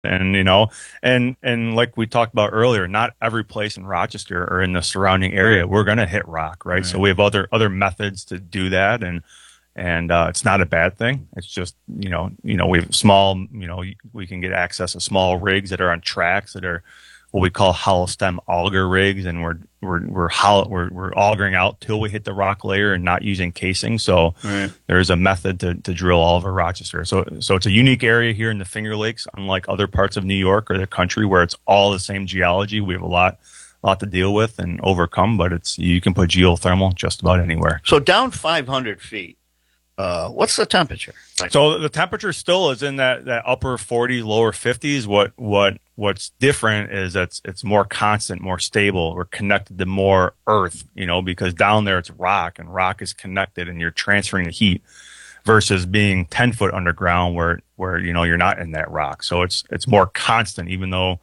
And and like we talked about earlier, not every place in Rochester or in the surrounding area we're going to hit rock, right? So we have other methods to do that, and it's not a bad thing. It's just we have small, we can get access to small rigs that are on tracks that are what we call hollow stem auger rigs, and we're augering out till we hit the rock layer and not using casing. So there's a method to drill all over Rochester. So it's a unique area here in the Finger Lakes, unlike other parts of New York or the country where it's all the same geology. We have a lot to deal with and overcome, but you can put geothermal just about anywhere. So down 500 feet. What's the temperature? So the temperature still is in that upper 40s, lower 50s. What's different is it's more constant, more stable. We're connected to more earth, because down there it's rock, and rock is connected, and you're transferring the heat versus being 10 foot underground where you're not in that rock. So it's more constant, even though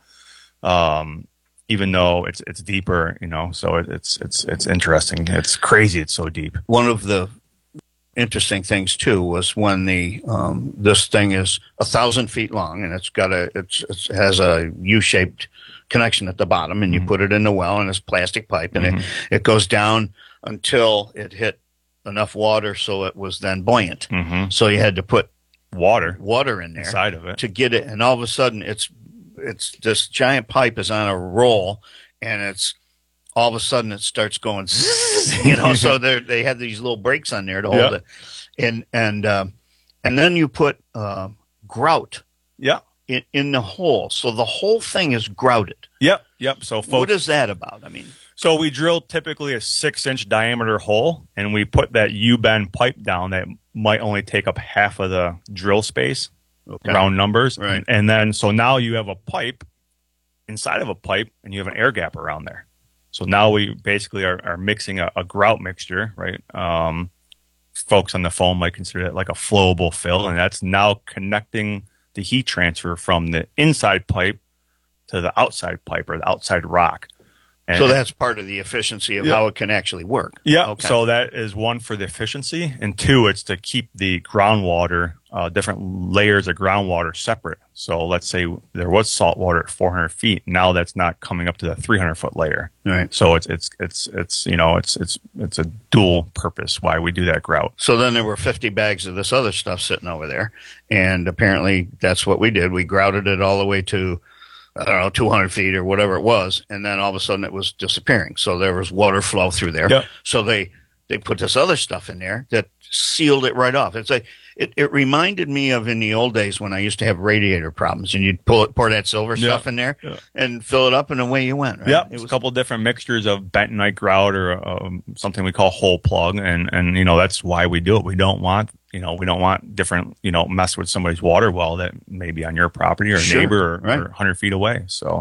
it's deeper, So it's interesting. It's crazy. It's so deep. One of the interesting things too was when this thing is 1,000 feet long, and it has a U-shaped connection at the bottom, and you put it in the well, and it's plastic pipe, and it goes down until it hit enough water so it was then buoyant. So you had to put water in there inside of it to get it, and all of a sudden it's this giant pipe is on a roll, and all of a sudden it starts going zzz, so they had these little brakes on there to hold it, and then you put grout in the hole, so the whole thing is grouted. Yep. So folks, what is that about? So we drill typically a 6-inch diameter hole, and we put that U-bend pipe down that might only take up half of the drill space, round numbers, right? And then so now you have a pipe inside of a pipe, and you have an air gap around there. So now we basically are mixing a grout mixture, right? Folks on the phone might consider it like a flowable fill, and that's now connecting the heat transfer from the inside pipe to the outside pipe or the outside rock. So that's part of the efficiency of how it can actually work. Yeah. Okay. So that is one for the efficiency, and two, it's to keep the groundwater, different layers of groundwater separate. So let's say there was salt water at 400 feet. Now that's not coming up to the 300-foot layer. Right. So it's a dual purpose why we do that grout. So then there were 50 bags of this other stuff sitting over there, and apparently that's what we did. We grouted it all the way to 200 feet or whatever it was, and then all of a sudden it was disappearing. So there was water flow through there. Yep. So they put this other stuff in there that sealed it right off. It reminded me of in the old days when I used to have radiator problems, and you'd pour that silver stuff in there and fill it up, and away you went. Right? Yeah, it was a couple of different mixtures of bentonite grout or something we call hole plug, and that's why we do it. We don't want different, mess with somebody's water well that may be on your property or neighbor or 100 feet away. So,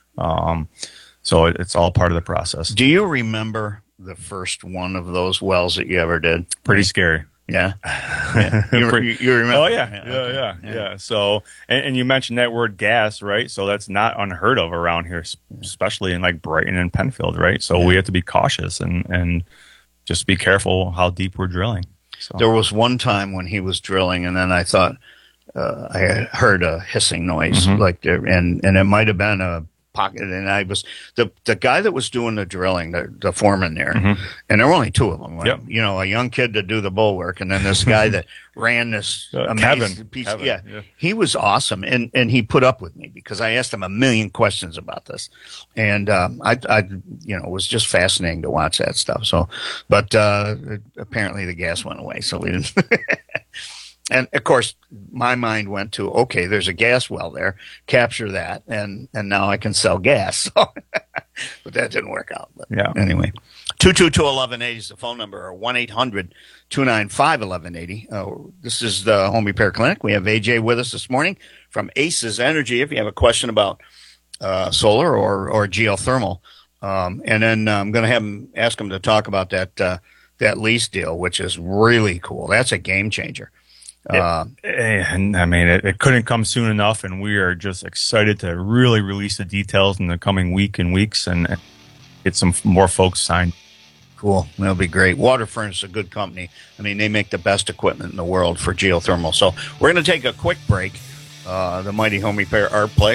it's all part of the process. Do you remember the first one of those wells that you ever did? Pretty scary. Yeah. You remember? Oh, yeah. So, and you mentioned that word gas, right? So that's not unheard of around here, especially in like Brighton and Penfield, right? So we have to be cautious and just be careful how deep we're drilling. So. There was one time when he was drilling, and then I thought I had heard a hissing noise, like there, and it might have been a pocket. And I was the guy that was doing the drilling, the foreman there, and there were only two of them. Like, a young kid to do the bull work, and then this guy that ran this amazing piece. Kevin, yeah, he was awesome, and he put up with me because I asked him a million questions about this, and I it was just fascinating to watch that stuff. So, but apparently the gas went away, so we didn't. And of course, my mind went to, okay, there's a gas well there, capture that, and now I can sell gas. So, but that didn't work out. But anyway, 222-1180 is the phone number, or 1-800-295-1180. This is the Home Repair Clinic. We have AJ with us this morning from Aces Energy. If you have a question about solar or geothermal, and then I'm going to ask him to talk about that lease deal, which is really cool. That's a game changer. And I mean, it couldn't come soon enough, and we are just excited to really release the details in the coming week and weeks and get some more folks signed. Cool. That'll be great. Waterfurnace is a good company. I mean, they make the best equipment in the world for geothermal. So we're going to take a quick break, the Mighty Home Repair Art Play.